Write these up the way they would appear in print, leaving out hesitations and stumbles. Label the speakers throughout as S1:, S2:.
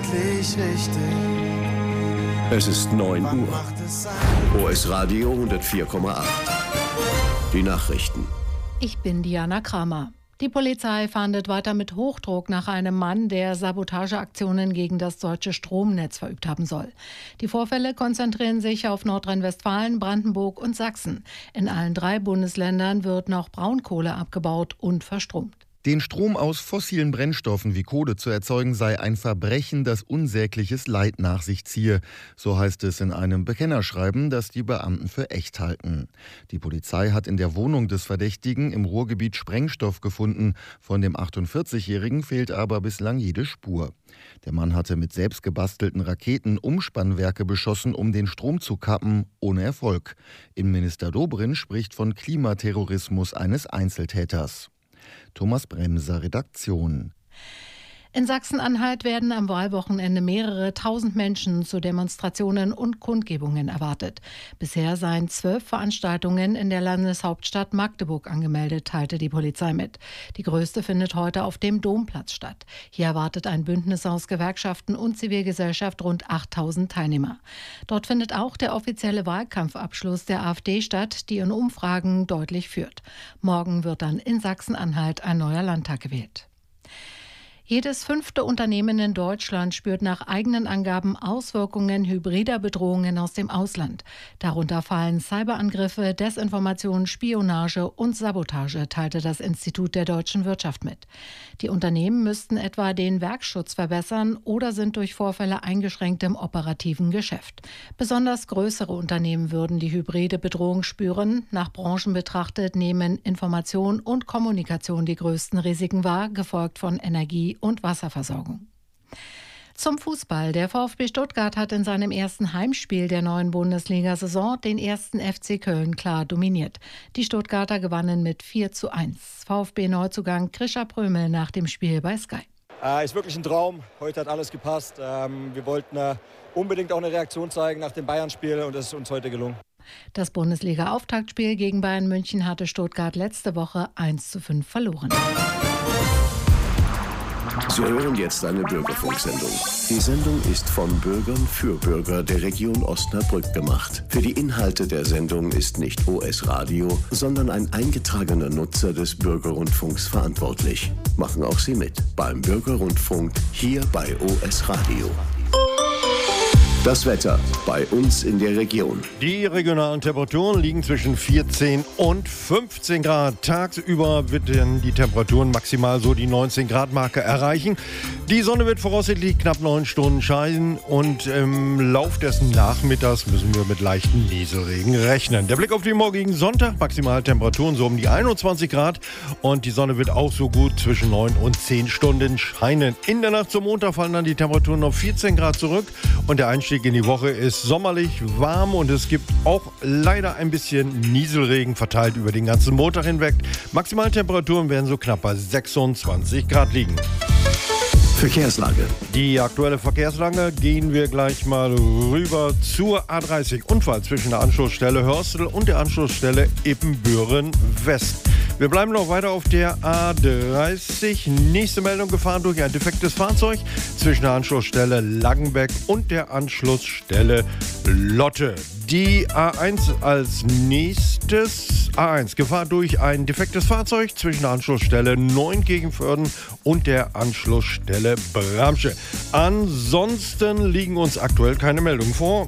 S1: endlich richtig?
S2: Es ist 9 Uhr. OS Radio 104,8. Die Nachrichten.
S3: Ich bin Diana Kramer. Die Polizei fahndet weiter mit Hochdruck nach einem Mann, der Sabotageaktionen gegen das deutsche Stromnetz verübt haben soll. Die Vorfälle konzentrieren sich auf Nordrhein-Westfalen, Brandenburg und Sachsen. In allen 3 Bundesländern wird noch Braunkohle abgebaut und verstromt.
S4: Den Strom aus fossilen Brennstoffen wie Kohle zu erzeugen, sei ein Verbrechen, das unsägliches Leid nach sich ziehe. So heißt es in einem Bekennerschreiben, das die Beamten für echt halten. Die Polizei hat in der Wohnung des Verdächtigen im Ruhrgebiet Sprengstoff gefunden. Von dem 48-Jährigen fehlt aber bislang jede Spur. Der Mann hatte mit selbst gebastelten Raketen Umspannwerke beschossen, um den Strom zu kappen, ohne Erfolg. Innenminister Dobrindt spricht von Klimaterrorismus eines Einzeltäters. Thomas Bremser, Redaktion.
S3: In Sachsen-Anhalt werden am Wahlwochenende mehrere tausend Menschen zu Demonstrationen und Kundgebungen erwartet. Bisher seien 12 Veranstaltungen in der Landeshauptstadt Magdeburg angemeldet, teilte die Polizei mit. Die größte findet heute auf dem Domplatz statt. Hier erwartet ein Bündnis aus Gewerkschaften und Zivilgesellschaft rund 8000 Teilnehmer. Dort findet auch der offizielle Wahlkampfabschluss der AfD statt, die in Umfragen deutlich führt. Morgen wird dann in Sachsen-Anhalt ein neuer Landtag gewählt. Jedes 5. Unternehmen in Deutschland spürt nach eigenen Angaben Auswirkungen hybrider Bedrohungen aus dem Ausland. Darunter fallen Cyberangriffe, Desinformation, Spionage und Sabotage, teilte das Institut der deutschen Wirtschaft mit. Die Unternehmen müssten etwa den Werkschutz verbessern oder sind durch Vorfälle eingeschränkt im operativen Geschäft. Besonders größere Unternehmen würden die hybride Bedrohung spüren. Nach Branchen betrachtet nehmen Information und Kommunikation die größten Risiken wahr, gefolgt von Energie- und Wasserversorgung. Zum Fußball. Der VfB Stuttgart hat in seinem ersten Heimspiel der neuen Bundesliga-Saison den 1. FC Köln klar dominiert. Die Stuttgarter gewannen mit 4:1. VfB-Neuzugang Krischer Prömel nach dem Spiel bei Sky.
S5: Ist wirklich ein Traum. Heute hat alles gepasst. Wir wollten unbedingt auch eine Reaktion zeigen nach dem Bayern-Spiel und das ist uns heute gelungen.
S3: Das Bundesliga-Auftaktspiel gegen Bayern München hatte Stuttgart letzte Woche 1:5 verloren.
S2: Sie hören jetzt eine Bürgerfunksendung. Die Sendung ist von Bürgern für Bürger der Region Osnabrück gemacht. Für die Inhalte der Sendung ist nicht OS Radio, sondern ein eingetragener Nutzer des Bürgerrundfunks verantwortlich. Machen auch Sie mit beim Bürgerrundfunk hier bei OS Radio. Das Wetter bei uns in der Region.
S6: Die regionalen Temperaturen liegen zwischen 14 und 15 Grad. Tagsüber wird dann die Temperaturen maximal so die 19 Grad Marke erreichen. Die Sonne wird voraussichtlich knapp 9 Stunden scheinen und im Lauf des Nachmittags müssen wir mit leichten Nieselregen rechnen. Der Blick auf den morgigen Sonntag, Maximaltemperaturen so um die 21 Grad und die Sonne wird auch so gut zwischen 9 und 10 Stunden scheinen. In der Nacht zum Montag fallen dann die Temperaturen auf 14 Grad zurück und der Einstieg in die Woche ist sommerlich warm und es gibt auch leider ein bisschen Nieselregen verteilt über den ganzen Montag hinweg. Maximaltemperaturen werden so knapp bei 26 Grad liegen.
S2: Verkehrslage.
S6: Die aktuelle Verkehrslage gehen wir gleich mal rüber zur A30. Unfall zwischen der Anschlussstelle Hörstel und der Anschlussstelle Ippenbüren West. Wir bleiben noch weiter auf der A30. Nächste Meldung gefahren durch ein defektes Fahrzeug zwischen der Anschlussstelle Langenbeck und der Anschlussstelle Lotte. Die A1 als nächstes. A1 Gefahr durch ein defektes Fahrzeug zwischen der Anschlussstelle Neunkirchenförden und der Anschlussstelle Bramsche. Ansonsten liegen uns aktuell keine Meldungen vor.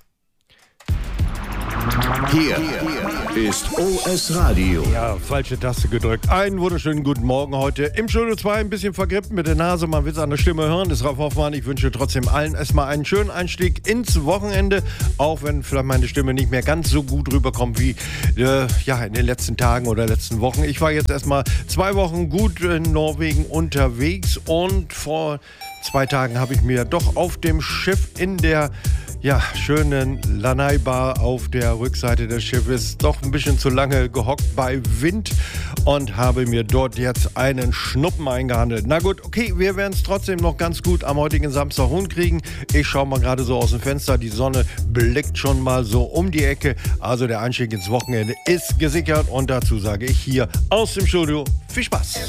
S2: Hier ist OS Radio.
S6: Ja, falsche Taste gedrückt. Einen wunderschönen guten Morgen heute. Im Studio 2 ein bisschen vergrippt mit der Nase. Man will es an der Stimme hören. Das ist Ralf Hoffmann. Ich wünsche trotzdem allen erstmal einen schönen Einstieg ins Wochenende. Auch wenn vielleicht meine Stimme nicht mehr ganz so gut rüberkommt wie in den letzten Tagen oder letzten Wochen. Ich war jetzt erstmal 2 Wochen gut in Norwegen unterwegs und vor 2 Tagen habe ich mir doch auf dem Schiff in der schönen Lanai-Bar auf der Rückseite des Schiffes doch ein bisschen zu lange gehockt bei Wind und habe mir dort jetzt einen Schnuppen eingehandelt. Na gut, okay, wir werden es trotzdem noch ganz gut am heutigen Samstag hinkriegen. Ich schaue mal gerade so aus dem Fenster, die Sonne blickt schon mal so um die Ecke. Also der Einstieg ins Wochenende ist gesichert und dazu sage ich hier aus dem Studio viel Spaß.